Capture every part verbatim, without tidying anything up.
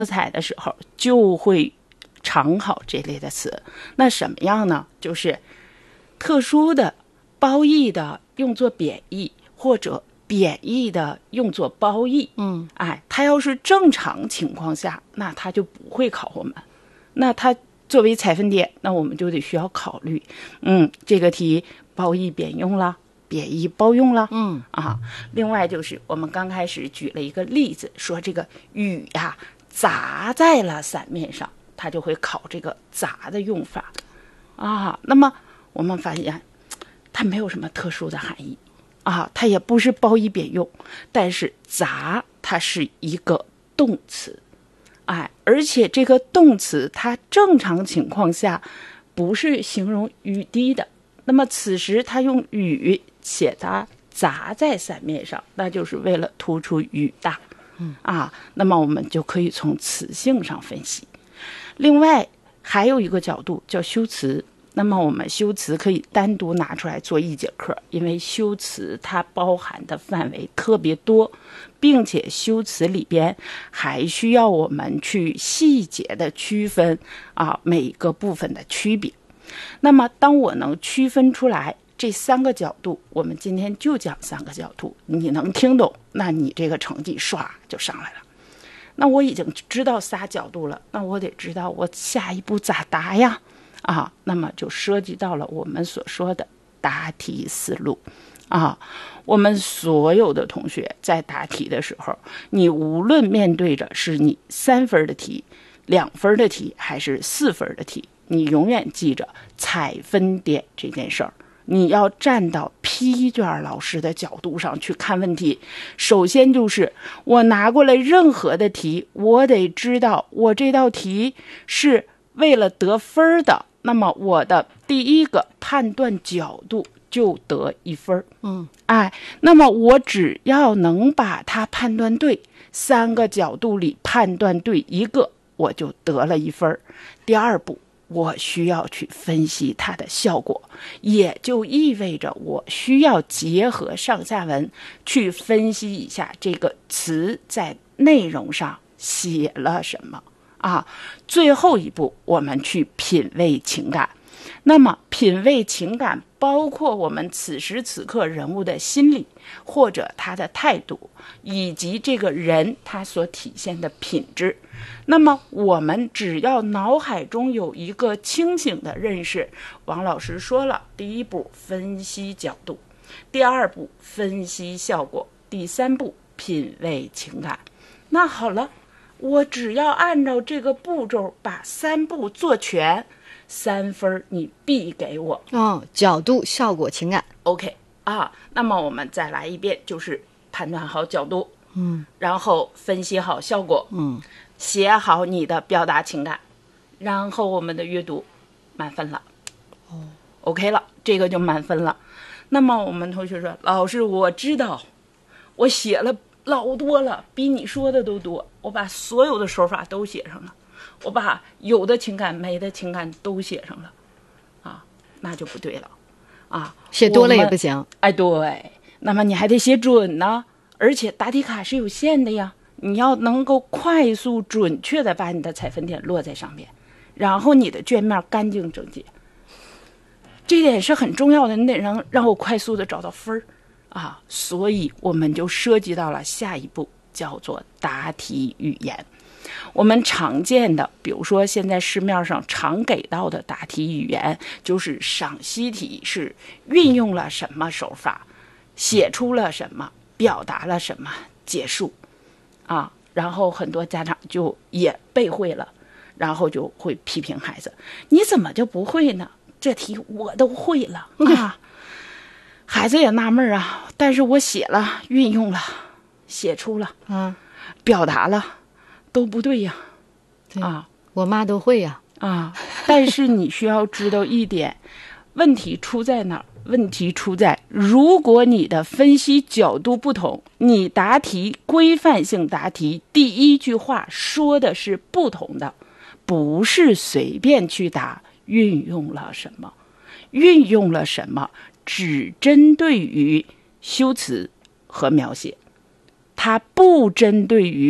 彩的时候就会常好这类的词。那什么样呢？就是特殊的、褒义的用作贬义，或者贬义的用作褒义。 嗯， 哎，它要是正常情况下，那它就不会考我们。那它作为采分点，那我们就得需要考虑，嗯，这个题褒义贬用了，贬义褒用了， 嗯啊。另外就是我们刚开始举了一个例子，说这个雨呀砸在了伞面上，它就会考这个砸的用法啊。那么我们发现它没有什么特殊的含义啊，它也不是褒义贬用，但是砸它是一个动词。哎，而且这个动词它正常情况下不是形容雨滴的，那么此时它用雨写它砸在伞面上，那就是为了突出雨大。嗯啊，那么我们就可以从词性上分析。另外还有一个角度叫修辞，那么我们修辞可以单独拿出来做一节课，因为修辞它包含的范围特别多，并且修辞里边还需要我们去细节的区分啊每个部分的区别。那么当我能区分出来这三个角度，我们今天就讲三个角度，你能听懂，那你这个成绩唰就上来了。那我已经知道仨角度了，那我得知道我下一步咋答呀？啊，那么就涉及到了我们所说的答题思路啊。我们所有的同学在答题的时候，你无论面对着是你三分的题、两分的题还是四分的题，你永远记着采分点这件事儿。你要站到批卷老师的角度上去看问题，首先就是我拿过来任何的题，我得知道我这道题是为了得分的，那么我的第一个判断角度就得一分。 嗯， 哎，那么我只要能把它判断对，三个角度里判断对一个，我就得了一分。第二步，我需要去分析它的效果，也就意味着我需要结合上下文去分析一下这个词在内容上写了什么啊。最后一步，我们去品味情感。那么品味情感包括我们此时此刻人物的心理，或者他的态度，以及这个人他所体现的品质。那么我们只要脑海中有一个清醒的认识，王老师说了，第一步分析角度，第二步分析效果，第三步品味情感。那好了，我只要按照这个步骤把三步做全，三分你必给我。 哦，角度、效果、情感。 OK 啊，那么我们再来一遍，就是判断好角度， 嗯， 然后分析好效果， 嗯， 写好你的表达情感，然后我们的阅读满分了。 哦 OK 了，这个就满分了。那么我们同学说，老师我知道我写了老多了，比你说的都多，我把所有的手法都写上了，我把有的情感没的情感都写上了啊，那就不对了啊， 写多了也不行。 哎，对，那么你还得写准呢，而且答题卡是有限的呀，你要能够快速准确的把你的采分点落在上面，然后你的卷面干净整洁，这点是很重要的，你得让让我快速的找到分儿啊，所以我们就涉及到了下一步，叫做答题语言。我们常见的，比如说现在市面上常给到的答题语言，就是赏析题是运用了什么手法，写出了什么，表达了什么，结束啊。然后很多家长就也背会了，然后就会批评孩子，你怎么就不会呢？这题我都会了啊。孩子也纳闷啊，但是我写了，运用了，写出了， 嗯， 表达了，都不对呀， 对啊我妈都会呀。 啊！但是你需要知道一点，问题出在哪儿？问题出在，如果你的分析角度不同，你答题规范性答题第一句话说的是不同的，不是随便去答运用了什么，运用了什么只针对于修辞和描写，它不针对于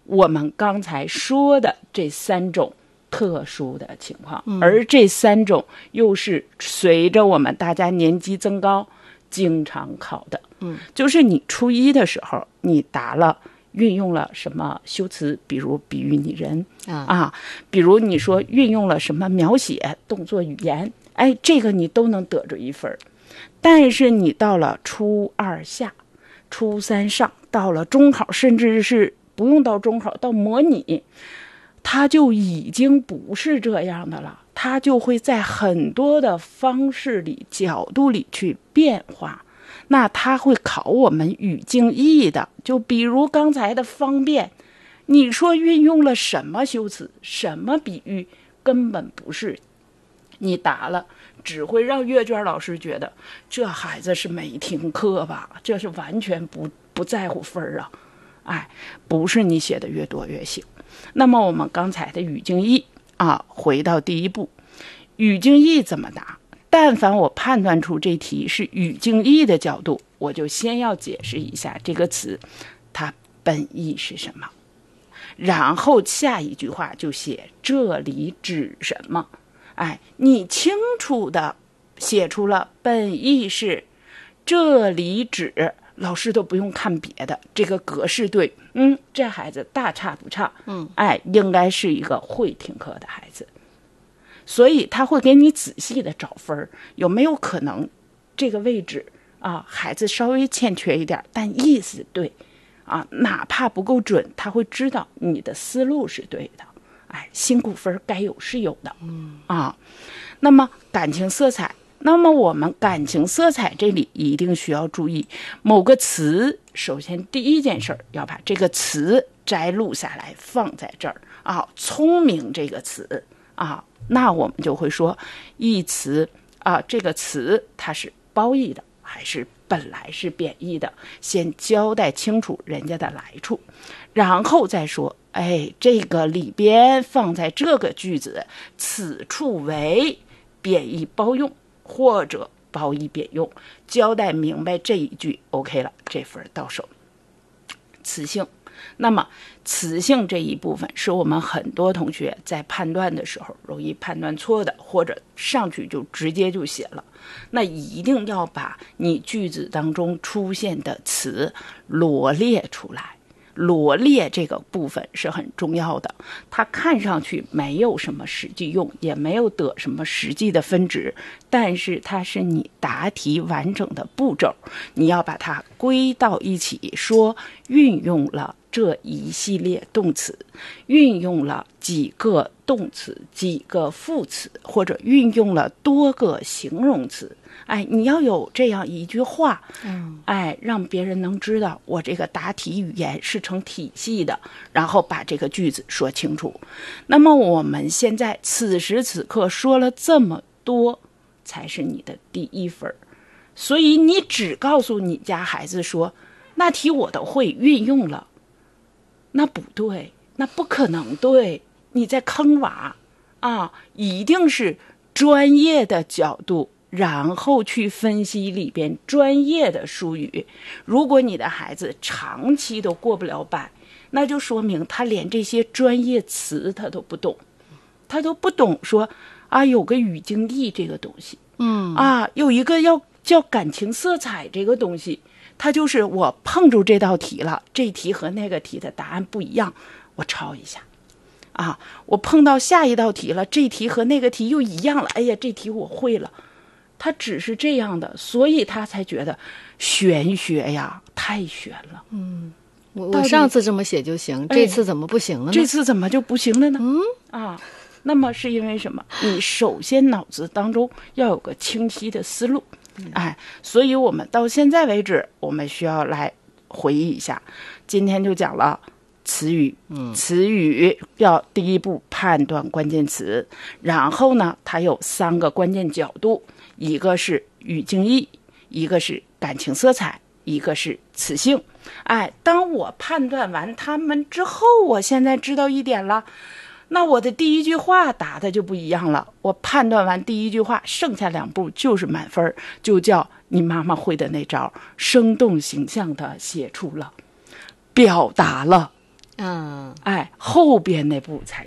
我们刚才说的这三种特殊的情况，嗯、而这三种又是随着我们大家年纪增高经常考的。嗯，就是你初一的时候，你答了运用了什么修辞，比如比喻拟人、嗯、啊，比如你说运用了什么描写动作语言，哎，这个你都能得着一分。但是你到了初二下、初三上，到了中考，甚至是不用到中考，到模拟，它就已经不是这样的了，它就会在很多的方式里、角度里去变化。那它会考我们语境义的，就比如刚才的方便，你说运用了什么修辞、什么比喻，根本不是。你答了，只会让阅卷老师觉得这孩子是没听课吧，这是完全不不在乎分啊。哎，不是你写的越多越行。那么我们刚才的语境义啊，回到第一步，语境义怎么答？但凡我判断出这题是语境义的角度，我就先要解释一下这个词它本意是什么，然后下一句话就写这里指什么。哎，你清楚的写出了本意是这里指，老师都不用看别的，这个格式对，嗯，这孩子大差不差，嗯，哎，应该是一个会听课的孩子，所以他会给你仔细的找分，有没有可能这个位置啊，孩子稍微欠缺一点，但意思对，啊，哪怕不够准，他会知道你的思路是对的。哎，辛苦分该有是有的，嗯啊，那么感情色彩，那么我们感情色彩这里一定需要注意某个词，首先第一件事要把这个词摘录下来放在这儿啊，聪明这个词啊，那我们就会说一词啊，这个词它是褒义的还是本来是贬义的，先交代清楚人家的来处，然后再说哎，这个里边放在这个句子，此处为贬义褒用或者褒义贬用，交代明白这一句 OK 了，这分到手。词性，那么词性这一部分是我们很多同学在判断的时候容易判断错的，或者上去就直接就写了，那一定要把你句子当中出现的词罗列出来，罗列这个部分是很重要的，它看上去没有什么实际用，也没有得什么实际的分值，但是它是你答题完整的步骤，你要把它归到一起，说运用了这一系列动词，运用了几个动词、几个副词，或者运用了多个形容词。哎，你要有这样一句话，嗯，哎，让别人能知道我这个答题语言是成体系的，然后把这个句子说清楚。那么我们现在此时此刻说了这么多，才是你的第一分。所以你只告诉你家孩子说，那题我都会运用了，那不对，那不可能对，你在坑娃啊！一定是专业的角度，然后去分析里边专业的术语。如果你的孩子长期都过不了百，那就说明他连这些专业词他都不懂，他都不懂说啊，有个语境义这个东西，嗯啊，有一个要叫感情色彩这个东西，他就是我碰住这道题了，这题和那个题的答案不一样，我抄一下。啊，我碰到下一道题了，这题和那个题又一样了，哎呀，这题我会了。他只是这样的，所以他才觉得玄学呀，太玄了。 嗯，我我上次这么写就行，这次怎么不行了呢？ 这次怎么就不行了呢？嗯啊，那么是因为什么？你首先脑子当中要有个清晰的思路，哎，所以我们到现在为止，我们需要来回忆一下，今天就讲了。词语，嗯，词语要第一步判断关键词，然后呢，它有三个关键角度，一个是语境义，一个是感情色彩，一个是词性。哎，当我判断完它们之后，我现在知道一点了，那我的第一句话答的就不一样了。我判断完第一句话，剩下两步就是满分，就叫你妈妈会的那招，生动形象的写出了，表达了。 嗯， 哎，后边那步才